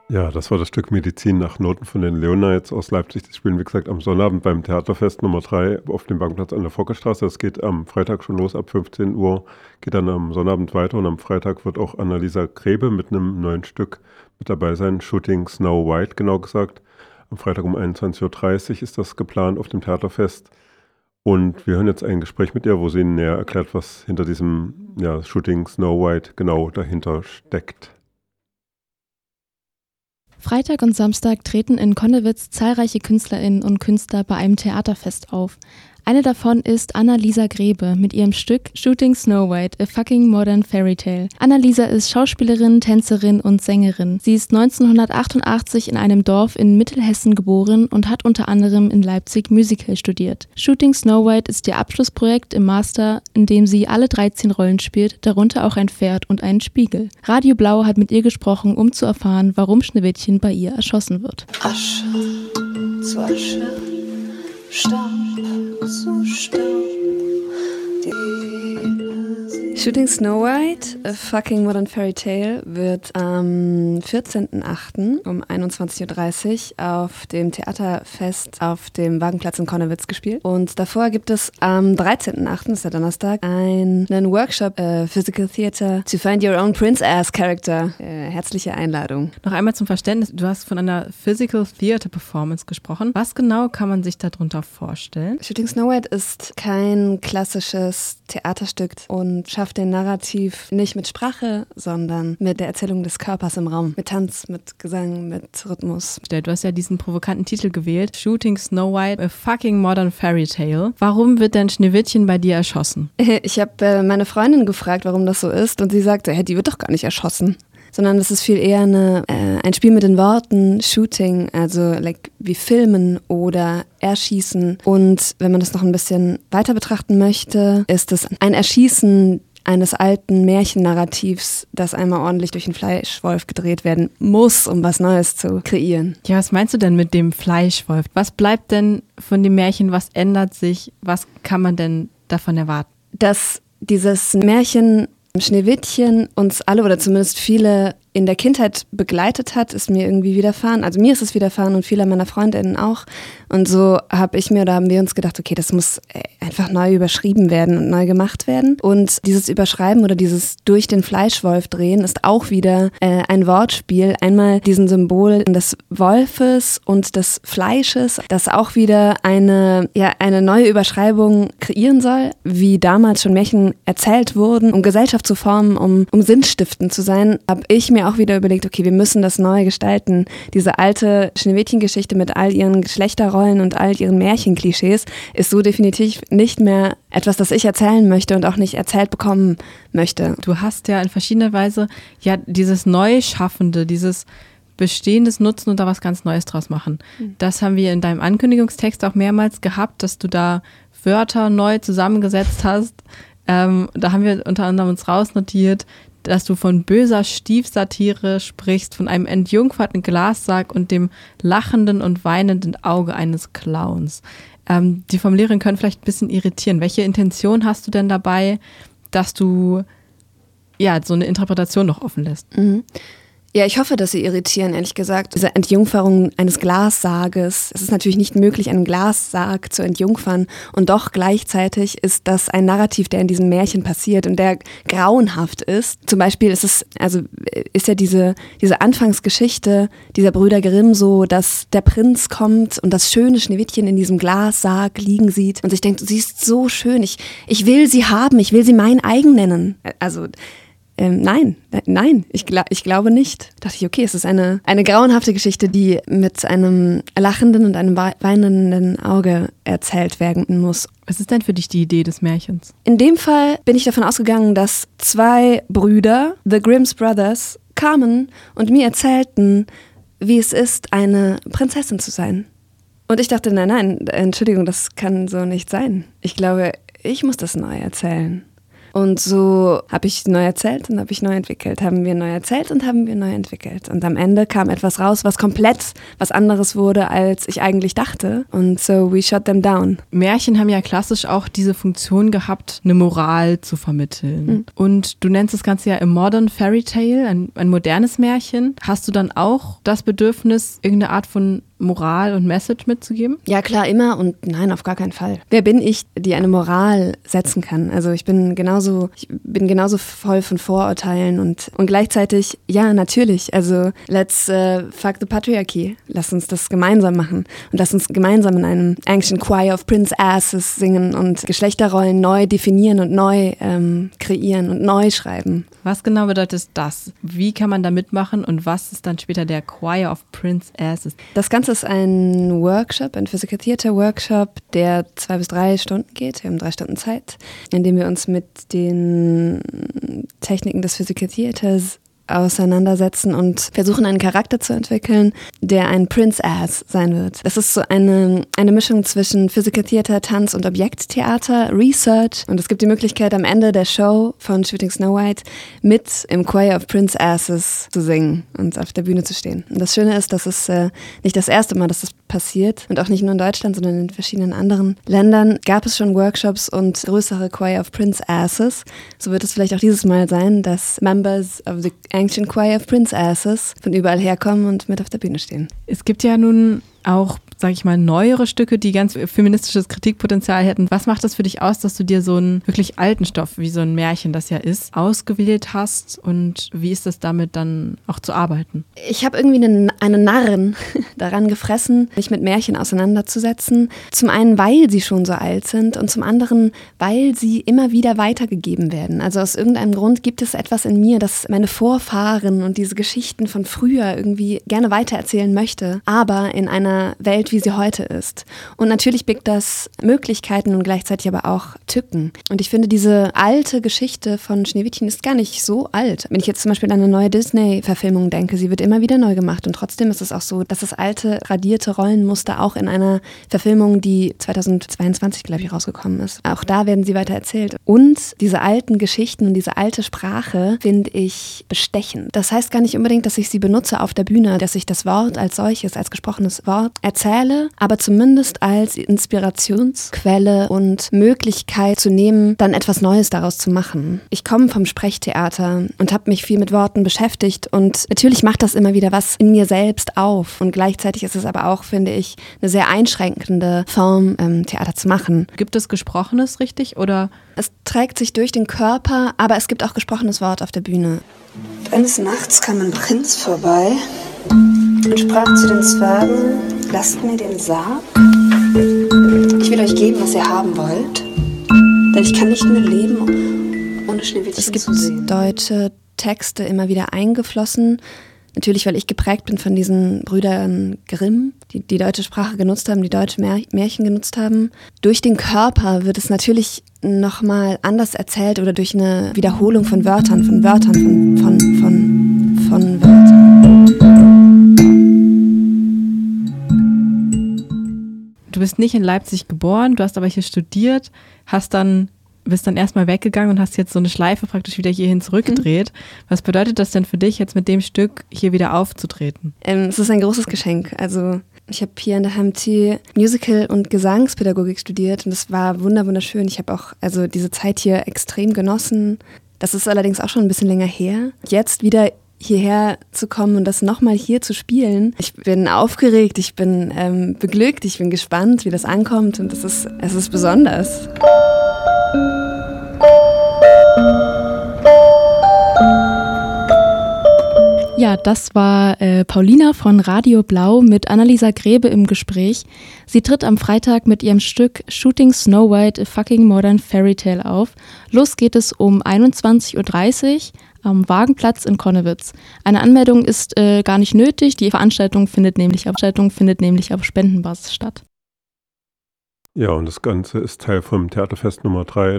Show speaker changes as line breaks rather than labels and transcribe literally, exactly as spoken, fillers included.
Ja, das war das Stück Medizin nach Noten von den Leonites aus Leipzig. Die spielen, wie gesagt, am Sonnabend beim Theaterfest Nummer drei auf dem Wagenplatz an der Fockerstraße. Das geht am Freitag schon los, ab fünfzehn Uhr, geht dann am Sonnabend weiter. Und am Freitag wird auch Annalisa Grebe mit einem neuen Stück mit dabei sein. Shooting Snow White, genau gesagt. Am Freitag um einundzwanzig Uhr dreißig ist das geplant auf dem Theaterfest. Und wir hören jetzt ein Gespräch mit ihr, wo sie näher erklärt, was hinter diesem ja, Shooting Snow White genau dahinter steckt.
Freitag und Samstag treten in Connewitz zahlreiche KünstlerInnen und Künstler bei einem Theaterfest auf. Eine davon ist Annalisa Grebe mit ihrem Stück Shooting Snow White, a fucking modern fairy tale. Annalisa ist Schauspielerin, Tänzerin und Sängerin. Sie ist neunzehnhundertachtundachtzig in einem Dorf in Mittelhessen geboren und hat unter anderem in Leipzig Musical studiert. Shooting Snow White ist ihr Abschlussprojekt im Master, in dem sie alle dreizehn Rollen spielt, darunter auch ein Pferd und einen Spiegel. Radio Blau hat mit ihr gesprochen, um zu erfahren, warum Schneewittchen bei ihr erschossen wird.
Asche zu Asche, Staub zu Staub. Shooting Snow White, a fucking modern fairy tale, wird am vierzehnten achten um einundzwanzig Uhr dreißig auf dem Theaterfest auf dem Wagenplatz in Connewitz gespielt. Und davor gibt es am dreizehnten achten, das ist der Donnerstag, einen Workshop uh, Physical Theater to find your own Prince-Ass Character. Uh, herzliche Einladung.
Noch einmal zum Verständnis, du hast von einer Physical Theater Performance gesprochen. Was genau kann man sich darunter vorstellen?
Shooting Snow White ist kein klassisches Theaterstück und schafft den Narrativ nicht mit Sprache, sondern mit der Erzählung des Körpers im Raum. Mit Tanz, mit Gesang, mit Rhythmus.
Du hast ja diesen provokanten Titel gewählt. Shooting Snow White, a fucking modern fairy tale. Warum wird denn Schneewittchen bei dir erschossen?
Ich habe äh, meine Freundin gefragt, warum das so ist, und sie sagte, hey, die wird doch gar nicht erschossen. Sondern das ist viel eher eine, äh, ein Spiel mit den Worten, Shooting, also like wie Filmen oder Erschießen. Und wenn man das noch ein bisschen weiter betrachten möchte, ist es ein Erschießen eines alten Märchennarrativs, das einmal ordentlich durch den Fleischwolf gedreht werden muss, um was Neues zu kreieren.
Ja, was meinst du denn mit dem Fleischwolf? Was bleibt denn von dem Märchen? Was ändert sich? Was kann man denn davon erwarten?
Dass dieses Märchen Schneewittchen uns alle oder zumindest viele in der Kindheit begleitet hat, ist mir irgendwie widerfahren. Also mir ist es widerfahren und viele meiner Freundinnen auch. Und so habe ich mir oder haben wir uns gedacht, okay, das muss einfach neu überschrieben werden und neu gemacht werden. Und dieses Überschreiben oder dieses durch den Fleischwolf drehen ist auch wieder äh, ein Wortspiel. Einmal diesen Symbol des Wolfes und des Fleisches, das auch wieder eine, ja, eine neue Überschreibung kreieren soll, wie damals schon Märchen erzählt wurden, um Gesellschaft zu formen, um, um sinnstiftend zu sein, habe ich mir auch wieder überlegt, okay, wir müssen das neu gestalten. Diese alte Schneewittchen-Geschichte mit all ihren Geschlechterrollen und all ihren Märchenklischees ist so definitiv nicht mehr etwas, das ich erzählen möchte und auch nicht erzählt bekommen möchte.
Du hast ja in verschiedener Weise ja dieses Neuschaffende, dieses Bestehendes nutzen und da was ganz Neues draus machen. Mhm. Das haben wir in deinem Ankündigungstext auch mehrmals gehabt, dass du da Wörter neu zusammengesetzt hast. Ähm, da haben wir unter anderem uns rausnotiert, dass du von böser Stiefsatire sprichst, von einem entjungferten Glassack und dem lachenden und weinenden Auge eines Clowns. Ähm, die Formulierungen können vielleicht ein bisschen irritieren. Welche Intention hast du denn dabei, dass du ja so eine Interpretation noch offen lässt?
Mhm. Ja, ich hoffe, dass sie irritieren, ehrlich gesagt. Diese Entjungferung eines Glassarges, es ist natürlich nicht möglich, einen Glassarg zu entjungfern und doch gleichzeitig ist das ein Narrativ, der in diesem Märchen passiert und der grauenhaft ist. Zum Beispiel ist es, also ist ja diese, diese Anfangsgeschichte dieser Brüder Grimm so, dass der Prinz kommt und das schöne Schneewittchen in diesem Glassarg liegen sieht und sich denkt, sie ist so schön, ich, ich will sie haben, ich will sie mein eigen nennen. Also Ähm, nein, nein, ich, gla- ich glaube nicht. Da dachte ich, okay, es ist eine, eine grauenhafte Geschichte, die mit einem lachenden und einem weinenden Auge erzählt werden muss.
Was ist denn für dich die Idee des Märchens?
In dem Fall bin ich davon ausgegangen, dass zwei Brüder, The Grimm's Brothers, kamen und mir erzählten, wie es ist, eine Prinzessin zu sein. Und ich dachte, nein, nein, Entschuldigung, das kann so nicht sein. Ich glaube, ich muss das neu erzählen. Und so habe ich neu erzählt und habe ich neu entwickelt. Haben wir neu erzählt und haben wir neu entwickelt. Und am Ende kam etwas raus, was komplett was anderes wurde, als ich eigentlich dachte. Und so we shut them down.
Märchen haben ja klassisch auch diese Funktion gehabt, eine Moral zu vermitteln. Mhm. Und du nennst das Ganze ja im Modern Fairy Tale, ein, ein modernes Märchen. Hast du dann auch das Bedürfnis, irgendeine Art von Moral und Message mitzugeben?
Ja, klar, immer und nein, auf gar keinen Fall. Wer bin ich, die eine Moral setzen kann? Also ich bin genauso, ich bin genauso voll von Vorurteilen und, und gleichzeitig, ja, natürlich, also let's uh, fuck the patriarchy. Lass uns das gemeinsam machen und lass uns gemeinsam in einem Ancient Choir of Prince Asses singen und Geschlechterrollen neu definieren und neu ähm, kreieren und neu schreiben.
Was genau bedeutet das? Wie kann man da mitmachen und was ist dann später der Choir of Prince Asses?
Das Ganze ist ein Workshop, ein Physical Theater Workshop, der zwei bis drei Stunden geht. Wir haben drei Stunden Zeit, in dem wir uns mit den Techniken des Physical Theaters auseinandersetzen und versuchen, einen Charakter zu entwickeln, der ein Prince Ass sein wird. Das ist so eine, eine Mischung zwischen Physical Theater, Tanz und Objekttheater, Research. Und es gibt die Möglichkeit, am Ende der Show von Shooting Snow White mit im Choir of Prince Asses zu singen und auf der Bühne zu stehen. Und das Schöne ist, dass es äh, nicht das erste Mal, dass das passiert und auch nicht nur in Deutschland, sondern in verschiedenen anderen Ländern gab es schon Workshops und größere Choir of Prince Asses. So wird es vielleicht auch dieses Mal sein, dass Members of the Ancient Choir of Prince Asses von überall herkommen und mit auf der Bühne stehen.
Es gibt ja nun auch, sage ich mal, neuere Stücke, die ganz feministisches Kritikpotenzial hätten. Was macht das für dich aus, dass du dir so einen wirklich alten Stoff, wie so ein Märchen das ja ist, ausgewählt hast und wie ist das damit dann auch zu arbeiten?
Ich habe irgendwie eine, eine Narren daran gefressen, mich mit Märchen auseinanderzusetzen. Zum einen, weil sie schon so alt sind und zum anderen, weil sie immer wieder weitergegeben werden. Also aus irgendeinem Grund gibt es etwas in mir, das meine Vorfahren und diese Geschichten von früher irgendwie gerne weitererzählen möchte, aber in einer Welt, wie sie heute ist. Und natürlich birgt das Möglichkeiten und gleichzeitig aber auch Tücken. Und ich finde, diese alte Geschichte von Schneewittchen ist gar nicht so alt. Wenn ich jetzt zum Beispiel an eine neue Disney-Verfilmung denke, sie wird immer wieder neu gemacht. Und trotzdem ist es auch so, dass das alte, radierte Rollenmuster auch in einer Verfilmung, die zweitausendzweiundzwanzig, glaube ich, rausgekommen ist, auch da werden sie weiter erzählt. Und diese alten Geschichten und diese alte Sprache finde ich bestechend. Das heißt gar nicht unbedingt, dass ich sie benutze auf der Bühne, dass ich das Wort als solches, als gesprochenes Wort erzähle, aber zumindest als Inspirationsquelle und Möglichkeit zu nehmen, dann etwas Neues daraus zu machen. Ich komme vom Sprechtheater und habe mich viel mit Worten beschäftigt und natürlich macht das immer wieder was in mir selbst auf und gleichzeitig ist es aber auch, finde ich, eine sehr einschränkende Form, ähm, Theater zu machen.
Gibt es Gesprochenes richtig oder?
Es trägt sich durch den Körper, aber es gibt auch gesprochenes Wort auf der Bühne. Eines Nachts kam ein Prinz vorbei und sprach zu den Zwergen: Lasst mir den Sarg. Ich will euch geben, was ihr haben wollt, denn ich kann nicht mehr leben, ohne Schneewittchen zu sehen. Es gibt deutsche Texte immer wieder eingeflossen. Natürlich, weil ich geprägt bin von diesen Brüdern Grimm, die die deutsche Sprache genutzt haben, die deutsche Märchen genutzt haben. Durch den Körper wird es natürlich nochmal anders erzählt oder durch eine Wiederholung von Wörtern, von Wörtern, von, von, von, von Wörtern.
Du bist nicht in Leipzig geboren, du hast aber hier studiert, hast dann, bist dann erstmal weggegangen und hast jetzt so eine Schleife praktisch wieder hierhin zurückgedreht. Mhm. Was bedeutet das denn für dich, jetzt mit dem Stück hier wieder aufzutreten?
Ähm, es ist ein großes Geschenk. Also ich habe hier an der H M T Musical- und Gesangspädagogik studiert und es war wunderschön. Ich habe auch also diese Zeit hier extrem genossen. Das ist allerdings auch schon ein bisschen länger her. Jetzt wieder hierher zu kommen und das nochmal hier zu spielen. Ich bin aufgeregt, ich bin ähm, beglückt, ich bin gespannt, wie das ankommt und es ist, es ist besonders.
Ja, das war äh, Paulina von Radio Blau mit Annalisa Grebe im Gespräch. Sie tritt am Freitag mit ihrem Stück Shooting Snow White, A Fucking Modern Fairy Tale auf. Los geht es um einundzwanzig Uhr dreißig am Wagenplatz in Konnewitz. Eine Anmeldung ist äh, gar nicht nötig, die Veranstaltung findet nämlich, Veranstaltung findet nämlich auf Spendenbasis statt.
Ja, und das Ganze ist Teil vom Theaterfest Nummer drei.